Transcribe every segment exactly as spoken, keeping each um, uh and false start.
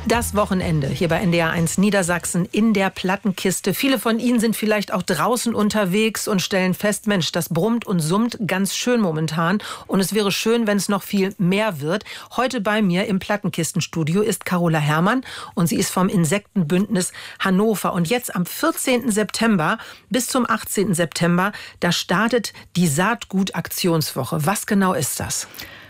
Das Wochenende hier bei N D R eins Niedersachsen in der Plattenkiste. Viele von Ihnen sind vielleicht auch draußen unterwegs und stellen fest, Mensch, das brummt und summt ganz schön momentan. Und es wäre schön, wenn es noch viel mehr wird. Heute bei mir im Plattenkistenstudio ist Carola Herrmann und sie ist vom Insektenbündnis Hannover. Und jetzt am vierzehnten September bis zum achtzehnten September, da startet die Saatgutaktionswoche. Was genau ist das?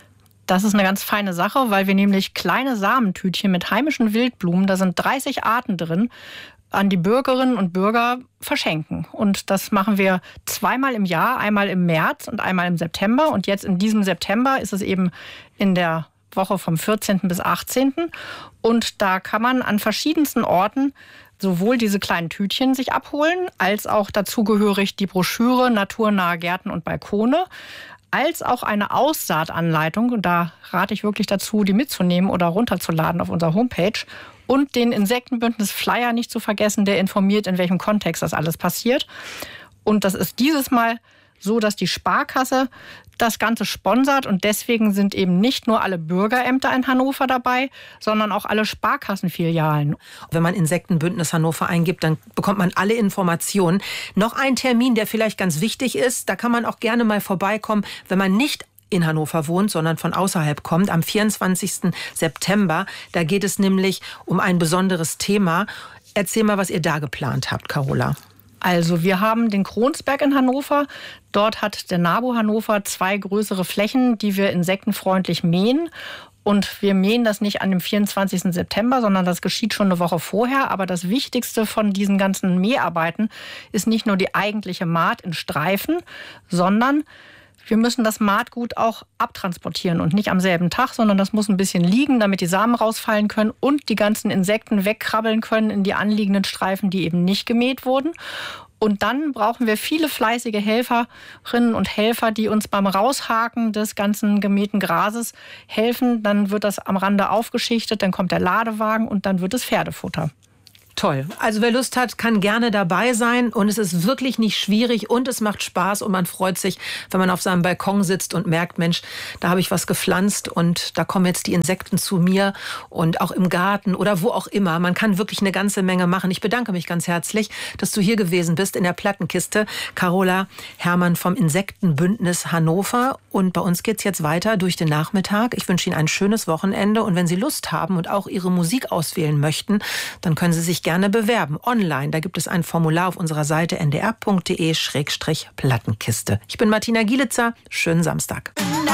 Das ist eine ganz feine Sache, weil wir nämlich kleine Samentütchen mit heimischen Wildblumen, da sind dreißig Arten drin, an die Bürgerinnen und Bürger verschenken. Und das machen wir zweimal im Jahr, einmal im März und einmal im September. Und jetzt in diesem September ist es eben in der Woche vom vierzehnten bis achtzehnten Und da kann man an verschiedensten Orten sowohl diese kleinen Tütchen sich abholen, als auch dazugehörig die Broschüre Naturnahe Gärten und Balkone, als auch eine Aussaatanleitung. Und da rate ich wirklich dazu, die mitzunehmen oder runterzuladen auf unserer Homepage. Und den Insektenbündnis Flyer nicht zu vergessen, der informiert, in welchem Kontext das alles passiert. Und das ist dieses Mal so, dass die Sparkasse das Ganze sponsert. Und deswegen sind eben nicht nur alle Bürgerämter in Hannover dabei, sondern auch alle Sparkassenfilialen. Wenn man Insektenbündnis Hannover eingibt, dann bekommt man alle Informationen. Noch ein Termin, der vielleicht ganz wichtig ist, da kann man auch gerne mal vorbeikommen, wenn man nicht in Hannover wohnt, sondern von außerhalb kommt, am vierundzwanzigsten September. Da geht es nämlich um ein besonderes Thema. Erzähl mal, was ihr da geplant habt, Carola. Also wir haben den Kronsberg in Hannover. Dort hat der NABU Hannover zwei größere Flächen, die wir insektenfreundlich mähen. Und wir mähen das nicht an dem vierundzwanzigsten September, sondern das geschieht schon eine Woche vorher. Aber das Wichtigste von diesen ganzen Mäharbeiten ist nicht nur die eigentliche Maat in Streifen, sondern wir müssen das Maatgut auch abtransportieren und nicht am selben Tag, sondern das muss ein bisschen liegen, damit die Samen rausfallen können und die ganzen Insekten wegkrabbeln können in die anliegenden Streifen, die eben nicht gemäht wurden. Und dann brauchen wir viele fleißige Helferinnen und Helfer, die uns beim Raushaken des ganzen gemähten Grases helfen. Dann wird das am Rande aufgeschichtet, dann kommt der Ladewagen und dann wird es Pferdefutter. Toll. Also wer Lust hat, kann gerne dabei sein. Und es ist wirklich nicht schwierig und es macht Spaß. Und man freut sich, wenn man auf seinem Balkon sitzt und merkt, Mensch, da habe ich was gepflanzt und da kommen jetzt die Insekten zu mir. Und auch im Garten oder wo auch immer. Man kann wirklich eine ganze Menge machen. Ich bedanke mich ganz herzlich, dass du hier gewesen bist in der Plattenkiste. Carola Herrmann vom Insektenbündnis Hannover. Und bei uns geht's jetzt weiter durch den Nachmittag. Ich wünsche Ihnen ein schönes Wochenende. Und wenn Sie Lust haben und auch Ihre Musik auswählen möchten, dann können Sie sich gerne bewerben. Online, da gibt es ein Formular auf unserer Seite n d r punkt d e slash plattenkiste. Ich bin Martina Gielitzer. Schönen Samstag.